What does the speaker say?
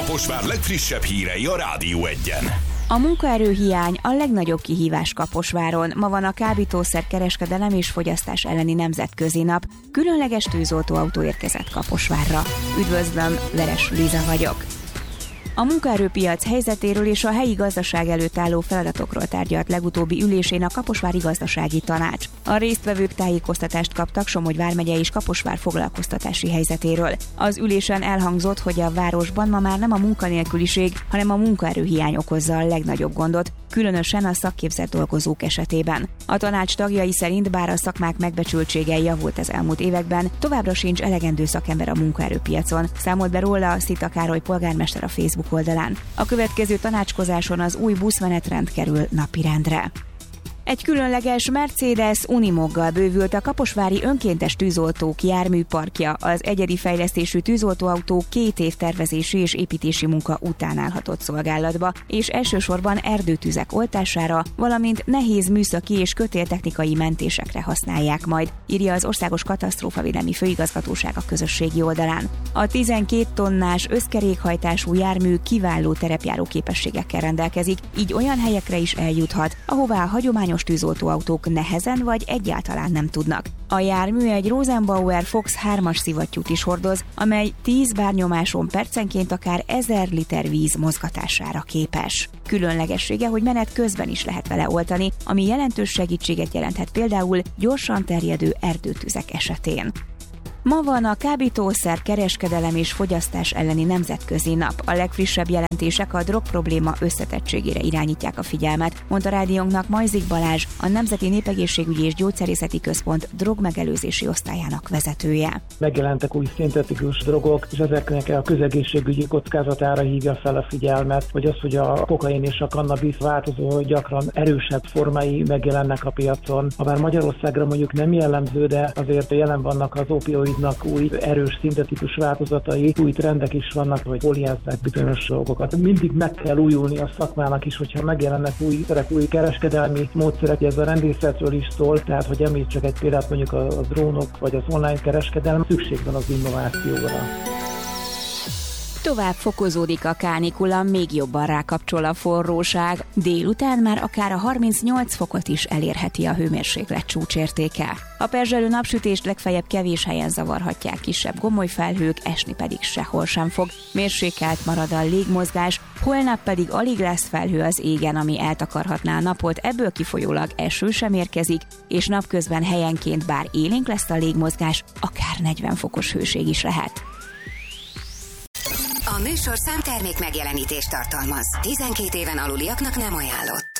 Kaposvár legfrissebb hírei a Rádió Egyen. A munkaerőhiány a legnagyobb kihívás Kaposváron. Ma van a kábítószer kereskedelem és fogyasztás elleni nemzetközi nap. Különleges tűzoltóautó érkezett Kaposvárra. Üdvözlöm, Veres Liza vagyok. A munkaerőpiac helyzetéről és a helyi gazdaság előtt álló feladatokról tárgyalt legutóbbi ülésén a Kaposvári Gazdasági Tanács. A résztvevők tájékoztatást kaptak Somogy vármegye és Kaposvár foglalkoztatási helyzetéről. Az ülésen elhangzott, hogy a városban ma már nem a munkanélküliség, hanem a munkaerőhiány okozza a legnagyobb gondot, különösen a szakképzett dolgozók esetében. A tanács tagjai szerint bár a szakmák megbecsültsége javult az elmúlt években, továbbra sincs elegendő szakember a munkaerőpiacon, számolt be róla Szita Károly polgármester a Facebook oldalán. A következő tanácskozáson az új buszmenetrend kerül napirendre. Egy különleges Mercedes Unimoggal bővült a kaposvári önkéntes tűzoltók járműparkja. Az egyedi fejlesztésű tűzoltóautó 2 év tervezési és építési munka után állhatott szolgálatba, és elsősorban erdőtüzek oltására, valamint nehéz műszaki és kötéltechnikai mentésekre használják majd, írja az Országos Katasztrófavédelmi Főigazgatóság a közösségi oldalán. A 12 tonnás összkerékhajtású jármű kiváló terepjáró képességekkel rendelkezik, így olyan helyekre is eljuthat, ahová a hagyományos tűzoltóautók nehezen vagy egyáltalán nem tudnak. A jármű egy Rosenbauer Fox 3-as szivattyút is hordoz, amely 10 bárnyomáson percenként akár 1000 liter víz mozgatására képes. Különlegessége, hogy menet közben is lehet vele oltani, ami jelentős segítséget jelenthet például gyorsan terjedő erdőtüzek esetén. Ma van a kábítószer kereskedelem és fogyasztás elleni nemzetközi nap. A legfrissebb jelentések a drogprobléma összetettségére irányítják a figyelmet, mondta rádiónknak Majzik Balázs, a Nemzeti Népegészségügyi és Gyógyszerészeti Központ drogmegelőzési osztályának vezetője. Megjelentek új szintetikus drogok, és ezeknek a közegészségügyi kockázatára hívja fel a figyelmet, hogy az, hogy a kokain és a kannabisz változó, gyakran erősebb formái megjelennek a piacon. Habár Magyarországra mondjuk nem jellemző, de azért jelen vannak az opioid új erős szintetikus változatai, új trendek is vannak, hogy poliéznek bizonyos dolgokat. Mindig meg kell újulni a szakmának is, hogyha megjelennek új kereskedelmi módszerek, ez a rendészetről is szól, tehát hogy említsek egy példát, mondjuk a drónok vagy az online kereskedelem, szükség van az innovációra. Tovább fokozódik a kánikula, még jobban rákapcsol a forróság. Délután már akár a 38 fokot is elérheti a hőmérséklet csúcsértéke. A perzselő napsütést legfeljebb kevés helyen zavarhatják kisebb gomolyfelhők, esni pedig sehol sem fog. Mérsékelt marad a légmozgás, holnap pedig alig lesz felhő az égen, ami eltakarhatná a napot, ebből kifolyólag eső sem érkezik, és napközben helyenként bár élénk lesz a légmozgás, akár 40 fokos hőség is lehet. A műsorszám termék megjelenítést tartalmaz. 12 éven aluliaknak nem ajánlott.